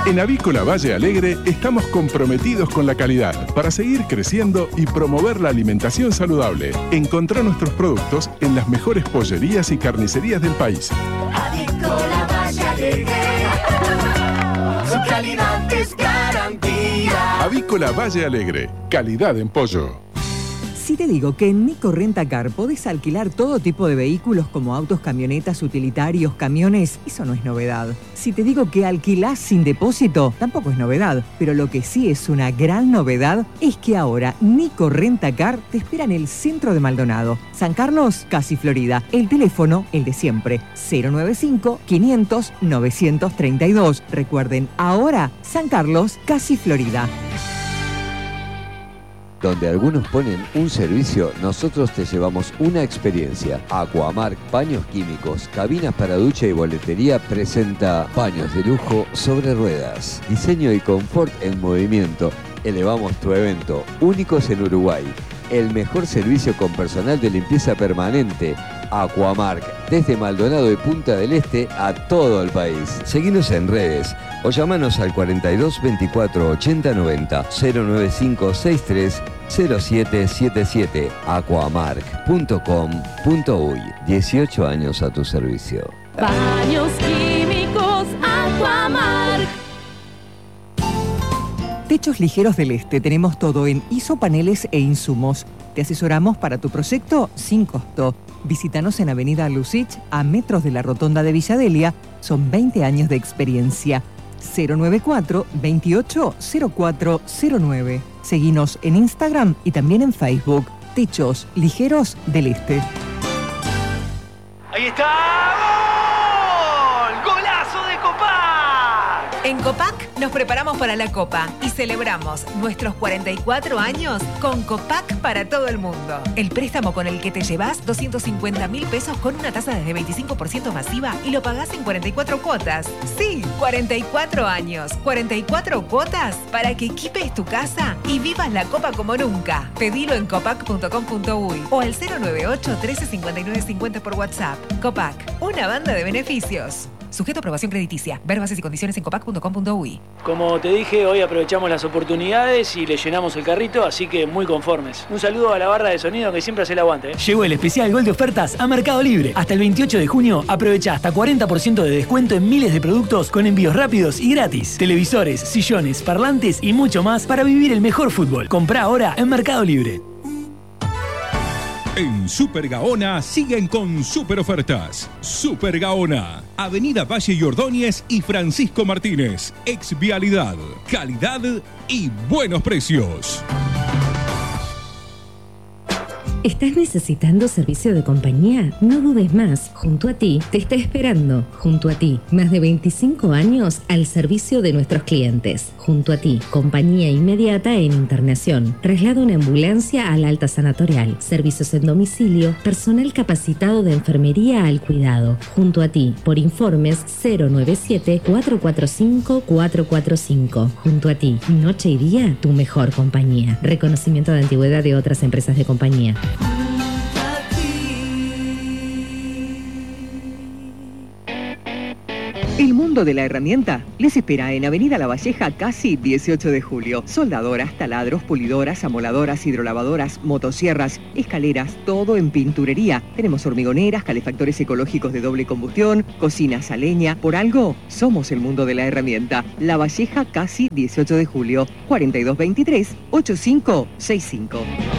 En Avícola Valle Alegre estamos comprometidos con la calidad para seguir creciendo y promover la alimentación saludable. Encontrá nuestros productos en las mejores pollerías y carnicerías del país. Avícola Valle Alegre, su calidad es garantía. Avícola Valle Alegre, calidad en pollo. Si te digo que en Nico Renta Car podés alquilar todo tipo de vehículos como autos, camionetas, utilitarios, camiones, eso no es novedad. Si te digo que alquilás sin depósito, tampoco es novedad. Pero lo que sí es una gran novedad es que ahora Nico Renta Car te espera en el centro de Maldonado. San Carlos, casi Florida. El teléfono, el de siempre, 095-500-932. Recuerden, ahora San Carlos, casi Florida. Donde algunos ponen un servicio, nosotros te llevamos una experiencia. Aquamark Paños Químicos, cabinas para ducha y boletería presenta paños de lujo sobre ruedas. Diseño y confort en movimiento. Elevamos tu evento, únicos en Uruguay. El mejor servicio con personal de limpieza permanente. Aquamark, desde Maldonado y Punta del Este a todo el país. Seguinos en redes o llamanos al 42 24 80 90 095 63 0777 aquamark.com.uy. 18 años a tu servicio. Baños Químicos Aquamark. Techos Ligeros del Este. Tenemos todo en isopaneles e insumos. Te asesoramos para tu proyecto sin costo. Visítanos en Avenida Lucich, a metros de la Rotonda de Villadelia. Son 20 años de experiencia. 094-280409. Seguinos en Instagram y también en Facebook. Techos Ligeros del Este. ¡Ahí está! ¡Gol! ¡Golazo de Copac! En Copac nos preparamos para la Copa y celebramos nuestros 44 años con Copac para todo el mundo. El préstamo con el que te llevas 250.000 pesos con una tasa desde 25% masiva y lo pagás en 44 cuotas. Sí, 44 años, 44 cuotas para que equipes tu casa y vivas la Copa como nunca. Pedilo en copac.com.uy o al 098 13 59 50 por WhatsApp. Copac, una banda de beneficios. Sujeto a aprobación crediticia. Ver bases y condiciones en copac.com.uy. Como te dije, hoy aprovechamos las oportunidades y le llenamos el carrito, así que muy conformes. Un saludo a la barra de sonido que siempre hace el aguante. Llegó el especial Gol de ofertas a Mercado Libre. Hasta el 28 de junio aprovecha hasta 40% de descuento en miles de productos con envíos rápidos y gratis. Televisores, sillones, parlantes y mucho más para vivir el mejor fútbol. Comprá ahora en Mercado Libre. En Super Gaona siguen con super ofertas. Super Gaona, Avenida Valle y Ordóñez y Francisco Martínez. Ex Vialidad, calidad y buenos precios. ¿Estás necesitando servicio de compañía? No dudes más. Junto a ti te está esperando. Junto a ti, más de 25 años al servicio de nuestros clientes. Junto a ti, compañía inmediata en internación. Traslado en ambulancia al alta sanatorial. Servicios en domicilio. Personal capacitado de enfermería al cuidado. Junto a ti, por informes 097-445-445. Junto a ti, noche y día, tu mejor compañía. Reconocimiento de antigüedad de otras empresas de compañía. El mundo de la herramienta les espera en Avenida La Valleja, casi 18 de julio. Soldadoras, taladros, pulidoras, amoladoras, hidrolavadoras, motosierras, escaleras, todo en pinturería. Tenemos hormigoneras, calefactores ecológicos de doble combustión, cocinas a leña. Por algo, somos el mundo de la herramienta. La Valleja, casi 18 de julio. 4223-8565.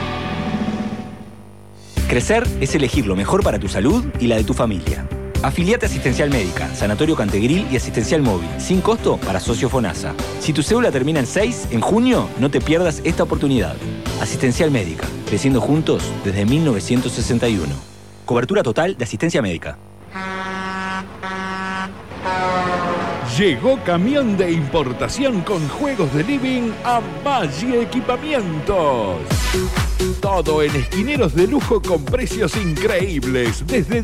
Crecer es elegir lo mejor para tu salud y la de tu familia. Afiliate a Asistencial Médica, Sanatorio Cantegril y Asistencial Móvil, sin costo para socio FONASA. Si tu cédula termina en 6, en junio, no te pierdas esta oportunidad. Asistencial Médica, creciendo juntos desde 1961. Cobertura total de asistencia médica. Llegó camión de importación con juegos de living a Valle Equipamientos. Todo en esquineros de lujo con precios increíbles, desde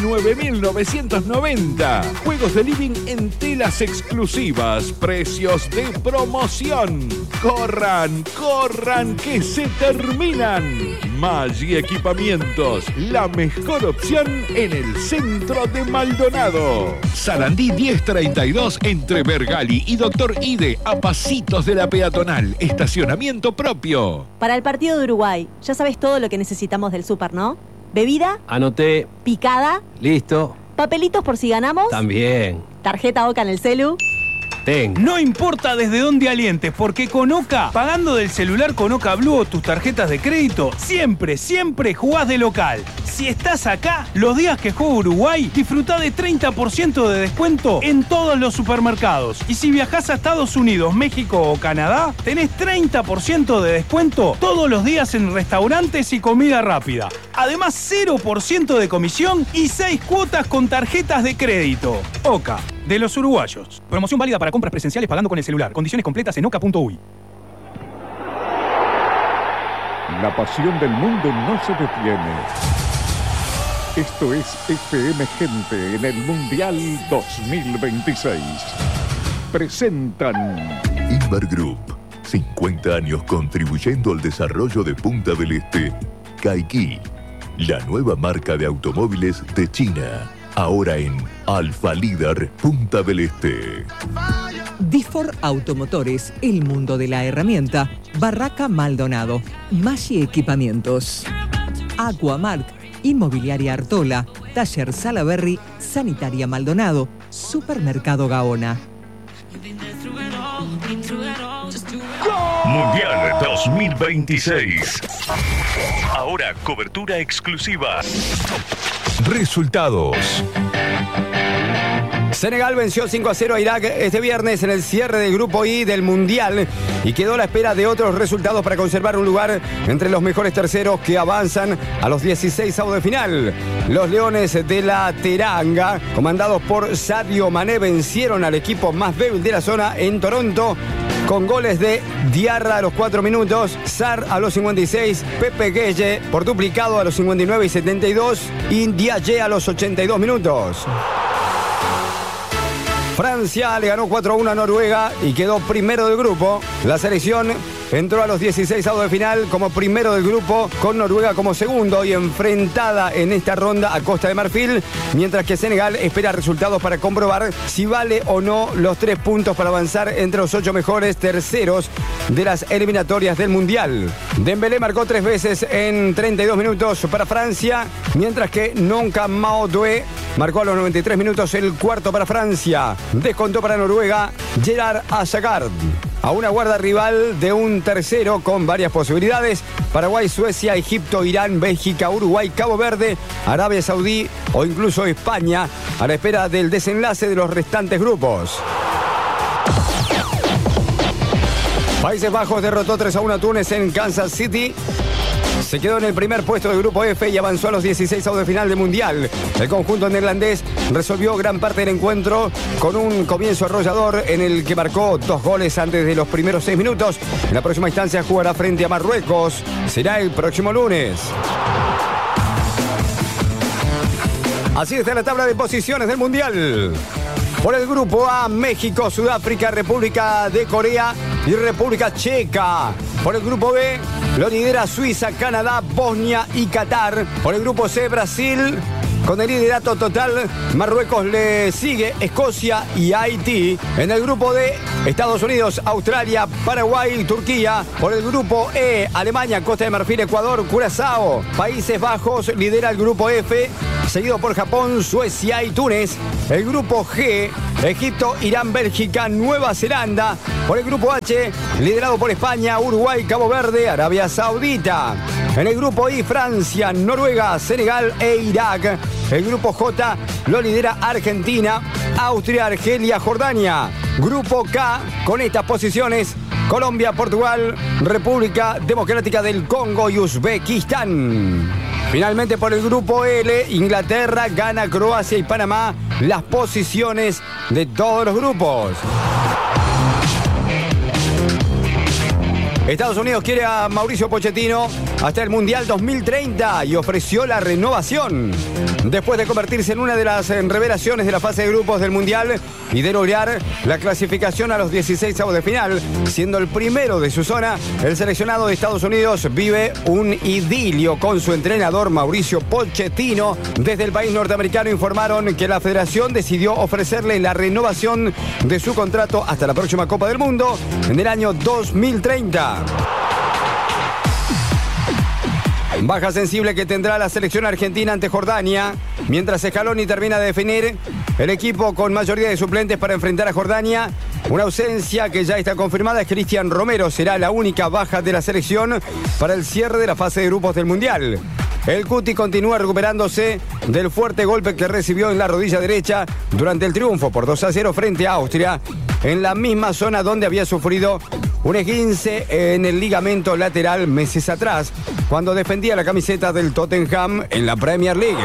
19.990. Juegos de living en telas exclusivas, precios de promoción. ¡Corran, corran, que se terminan! Maggi Equipamientos, la mejor opción en el centro de Maldonado. Sarandí 1032 entre Bergali y Doctor Ide, a pasitos de la peatonal. Estacionamiento propio. Para el partido de Uruguay, ya sabes todo lo que necesitamos del súper, ¿no? Bebida, Anoté. picada, Listo. papelitos por si ganamos, También. tarjeta OCA en el celu. No importa desde dónde alientes, porque con OCA, pagando del celular con OCA Blue o tus tarjetas de crédito, siempre, siempre jugás de local. Si estás acá, los días que juega Uruguay, disfrutá de 30% de descuento en todos los supermercados. Y si viajás a Estados Unidos, México o Canadá, tenés 30% de descuento todos los días en restaurantes y comida rápida. Además, 0% de comisión y 6 cuotas con tarjetas de crédito. OCA, de los uruguayos. Promoción válida para compras presenciales pagando con el celular. Condiciones completas en oca.uy. La pasión del mundo no se detiene. Esto es FM Gente en el Mundial 2026. Presentan Inver Group, 50 años contribuyendo al desarrollo de Punta del Este. Caiki, la nueva marca de automóviles de China. Ahora en Alfa Líder Punta del Este. Difor Automotores, el mundo de la herramienta. Barraca Maldonado. Maggi Equipamientos. Aquamark. Inmobiliaria Artola. Taller Salaberry. Sanitaria Maldonado. Supermercado Gaona. Mundial 2026. Ahora cobertura exclusiva. Resultados. Senegal venció 5-0 a Irak este viernes en el cierre del Grupo I del Mundial y quedó a la espera de otros resultados para conservar un lugar entre los mejores terceros que avanzan a los 16avos de final. Los Leones de la Teranga, comandados por Sadio Mané, vencieron al equipo más débil de la zona en Toronto con goles de Diarra a los 4 minutos, Sarr a los 56, Pepe Gueye por duplicado a los 59 y 72 y Diaye a los 82 minutos. Francia le ganó 4-1 a Noruega y quedó primero del grupo. La selección entró a los 16avos de final como primero del grupo, con Noruega como segundo y enfrentada en esta ronda a Costa de Marfil, mientras que Senegal espera resultados para comprobar si vale o no los 3 puntos para avanzar entre los 8 mejores terceros de las eliminatorias del Mundial. Dembélé marcó 3 veces en 32 minutos para Francia, mientras que Nonka Maodoué marcó a los 93 minutos el cuarto para Francia. Descontó para Noruega Gerard Azagard. A una guarda rival de un tercero con varias posibilidades: Paraguay, Suecia, Egipto, Irán, Bélgica, Uruguay, Cabo Verde, Arabia Saudí o incluso España, a la espera del desenlace de los restantes grupos. Países Bajos derrotó 3-1 a Túnez en Kansas City. Se quedó en el primer puesto del Grupo F y avanzó a los 16avos de final del Mundial. El conjunto neerlandés resolvió gran parte del encuentro con un comienzo arrollador en el que marcó 2 goles antes de los primeros 6 minutos. En la próxima instancia jugará frente a Marruecos. Será el próximo lunes. Así está la tabla de posiciones del Mundial. Por el Grupo A, México, Sudáfrica, República de Corea y República Checa. Por el Grupo B, lo lidera Suiza, Canadá, Bosnia y Qatar. Por el Grupo C, Brasil, con el liderato total. Marruecos le sigue Escocia y Haití. En el Grupo D, Estados Unidos, Australia, Paraguay y Turquía. Por el Grupo E, Alemania, Costa de Marfil, Ecuador, Curazao. Países Bajos lidera el Grupo F, seguido por Japón, Suecia y Túnez. El Grupo G, Egipto, Irán, Bélgica, Nueva Zelanda. Por el Grupo H, liderado por España, Uruguay, Cabo Verde, Arabia Saudita. En el Grupo I, Francia, Noruega, Senegal e Irak. El Grupo J lo lidera Argentina, Austria, Argelia, Jordania. Grupo K, con estas posiciones: Colombia, Portugal, República Democrática del Congo y Uzbekistán. Finalmente, por el Grupo L, Inglaterra, Ghana, Croacia y Panamá, las posiciones de todos los grupos. Estados Unidos quiere a Mauricio Pochettino hasta el Mundial 2030 y ofreció la renovación. Después de convertirse en una de las revelaciones de la fase de grupos del Mundial y de lograr la clasificación a los 16avos de final, siendo el primero de su zona, el seleccionado de Estados Unidos vive un idilio con su entrenador Mauricio Pochettino. Desde el país norteamericano informaron que la federación decidió ofrecerle la renovación de su contrato hasta la próxima Copa del Mundo en el año 2030. Baja sensible que tendrá la selección argentina ante Jordania, mientras Scaloni termina de definir el equipo con mayoría de suplentes para enfrentar a Jordania. Una ausencia que ya está confirmada es Cristian Romero, será la única baja de la selección para el cierre de la fase de grupos del Mundial. El Cuti continúa recuperándose del fuerte golpe que recibió en la rodilla derecha durante el triunfo por 2-0 frente a Austria, en la misma zona donde había sufrido un esguince en el ligamento lateral meses atrás, cuando defendía la camiseta del Tottenham en la Premier League.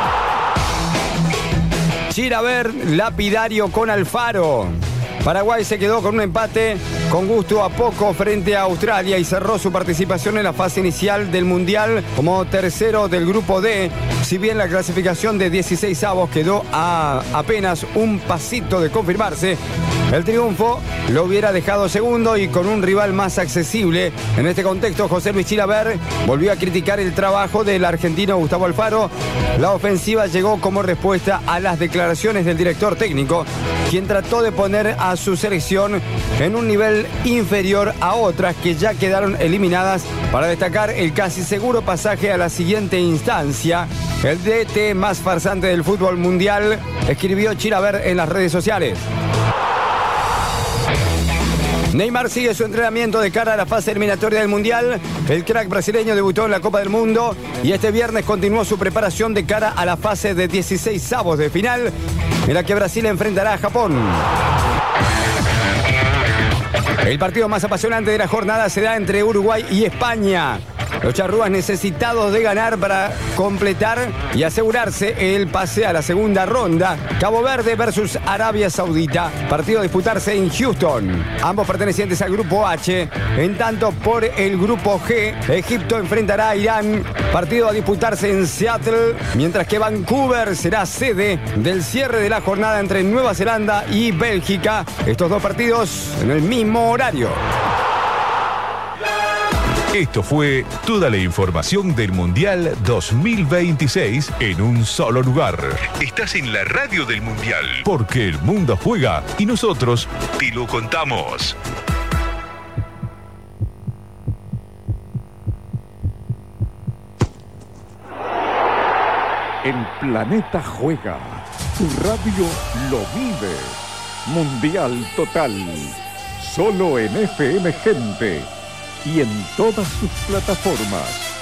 Chilavert lapidario con Alfaro. Paraguay se quedó con un empate con gusto a poco frente a Australia y cerró su participación en la fase inicial del Mundial como tercero del grupo D. Si bien la clasificación de 16avos quedó a apenas un pasito de confirmarse, el triunfo lo hubiera dejado segundo y con un rival más accesible. En este contexto, José Luis Chilavert volvió a criticar el trabajo del argentino Gustavo Alfaro. La ofensiva llegó como respuesta a las declaraciones del director técnico, quien trató de poner a su selección en un nivel inferior a otras que ya quedaron eliminadas, para destacar el casi seguro pasaje a la siguiente instancia. El DT más farsante del fútbol mundial, escribió Chilavert en las redes sociales. Neymar sigue su entrenamiento de cara a la fase eliminatoria del Mundial. El crack brasileño debutó en la Copa del Mundo y este viernes continuó su preparación de cara a la fase de 16avos de final, en la que Brasil enfrentará a Japón. El partido más apasionante de la jornada será entre Uruguay y España. Los charrúas necesitados de ganar para completar y asegurarse el pase a la segunda ronda. Cabo Verde versus Arabia Saudita. Partido a disputarse en Houston. Ambos pertenecientes al grupo H. En tanto, por el grupo G, Egipto enfrentará a Irán. Partido a disputarse en Seattle. Mientras que Vancouver será sede del cierre de la jornada entre Nueva Zelanda y Bélgica. Estos dos partidos en el mismo horario. Esto fue toda la información del Mundial 2026 en un solo lugar. Estás en la radio del Mundial, porque el mundo juega y nosotros te lo contamos. El planeta juega. Tu radio lo vive. Mundial total. Solo en FM Gente y en todas sus plataformas.